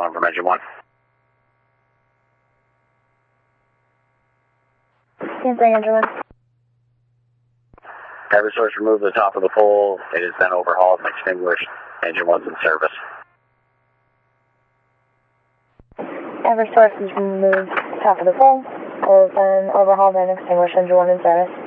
alarm from engine 1. Canceling engine 1. Eversource removed the top of the pole. It is then overhauled and extinguished. Engine 1's in service. Eversource is removed top of the pole. It is then overhauled and extinguished. Engine 1 in service.